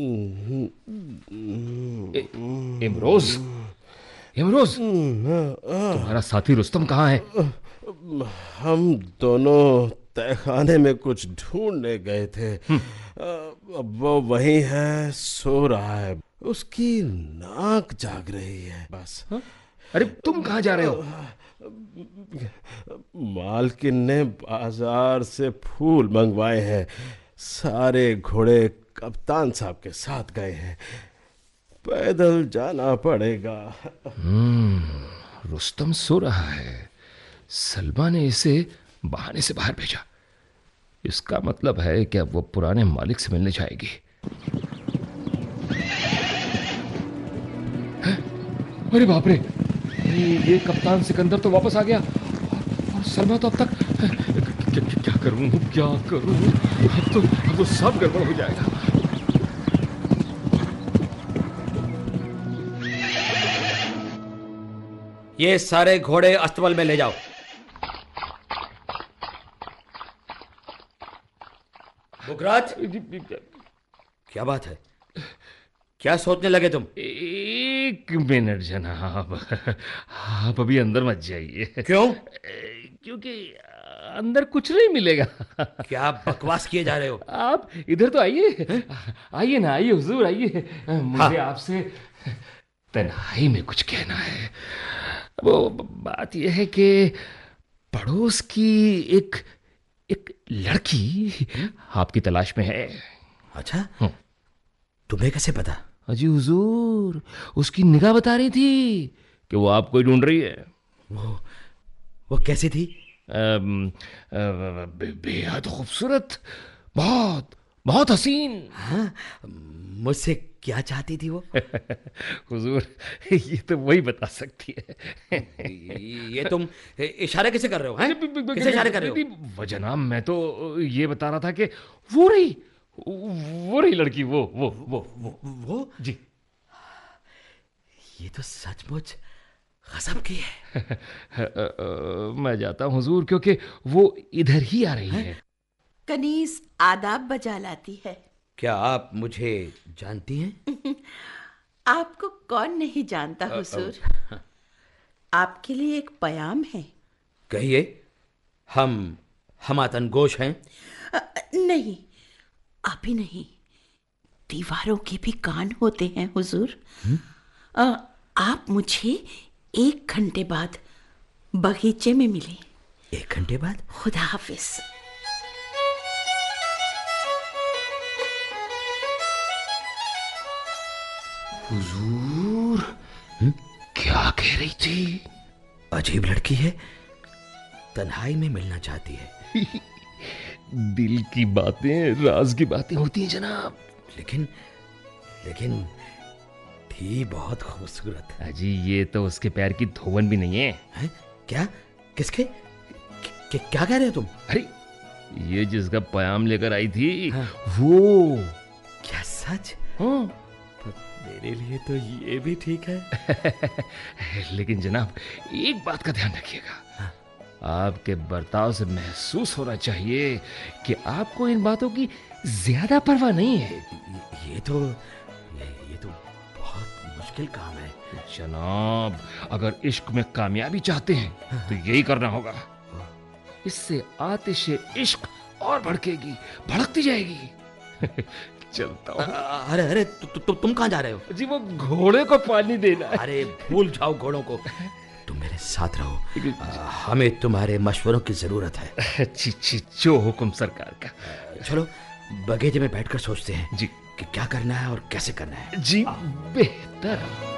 इमरोज, इमरोज, तुम्हारा साथी रुस्तम कहाँ है? हम दोनों तहखाने में कुछ ढूंढने गए थे। वो वहीं है, सो रहा है। उसकी नाक जाग रही है बस। अरे तुम कहाँ जा रहे हो? मालकिन ने बाजार से फूल मंगवाए हैं। सारे घोड़े कप्तान साहब के साथ गए हैं। पैदल जाना पड़ेगा। रुस्तम सो रहा है। सलमा ने इसे बहाने से बाहर भेजा। इसका मतलब है कि अब वो पुराने मालिक से मिलने जाएगी। हैं? अरे बाप रे, ये कप्तान सिकंदर तो वापस आ गया और सलमा तो अब तक। क्या करूं, क्या करूं? अब तो सब गड़बड़ हो जाएगा। ये सारे घोड़े अस्तबल में ले जाओ। बुकराज, क्या बात है? क्या सोचने लगे तुम? एक मिनट जनाब, आप अभी अंदर मत जाइए। क्यों? क्योंकि अंदर कुछ नहीं मिलेगा। क्या बकवास किए जा रहे हो? आप इधर तो आइए, आइए ना, आइए हुजूर, आइए। मुझे आपसे तन्हाई में कुछ कहना है। वो बात यह है कि पड़ोस की एक एक लड़की आपकी तलाश में है। अच्छा, तुम्हें कैसे पता? अजी हुजूर, उसकी निगाह बता रही थी कि वो आपको ही ढूंढ रही है। वो कैसी थी? बेहद खूबसूरत, बहुत बहुत हसीन। हाँ, मुझसे क्या चाहती थी वो? हुजूर, ये तो वही बता सकती है। ये तुम इशारे कैसे कर रहे हो? हैं? किसे इशारे कर रहे हो? वो जनाब, मैं तो ये बता रहा था कि वो रही लड़की, वो जी। ये तो सचमुच गजब की है। मैं जाता हूँ हुजूर, क्योंकि वो इधर ही आ रही है। कनीज आदाब बजा लाती है। क्या आप मुझे जानती हैं? आपको कौन नहीं जानता हुजूर। आपके लिए एक पयाम है। कहिए। हम आतनगोश हैं। नहीं, अभी नहीं। दीवारों के भी कान होते हैं हुजूर। आप मुझे 1 घंटे बाद बगीचे में मिले। 1 घंटे बाद? खुदा हाफिज। हुजूर, क्या कह रही थी? अजीब लड़की है, तन्हाई में मिलना चाहती है। दिल की बातें, राज की बातें होती हैं जनाब। लेकिन थी बहुत खूबसूरत। अजी, ये तो उसके पैर की धोवन भी नहीं है। क्या? किसके? क्या कह रहे हो तुम? अरे, ये जिसका पयाम लेकर आई थी, वो। क्या सच? हाँ। मेरे लिए तो ये भी ठीक है। लेकिन जनाब, एक बात का ध्यान रखिएगा। आपके बर्ताव से महसूस होना चाहिए कि आपको इन बातों की ज्यादा परवाह नहीं है। ये तो बहुत मुश्किल काम है जनाब। अगर इश्क में कामयाबी चाहते हैं तो यही करना होगा। इससे आतिश इश्क और भड़केगी, भड़कती जाएगी। चलता हूँ। अरे तुम कहाँ जा रहे हो? जी, वो घोड़े को पानी देना है। अरे भूल जाओ घोड़ों को, तुम मेरे साथ रहो। हमें तुम्हारे मशवरों की जरूरत है। जो हुक्म सरकार का। चलो बगीचे में बैठकर सोचते हैं जी कि क्या करना है और कैसे करना है। जी, बेहतर।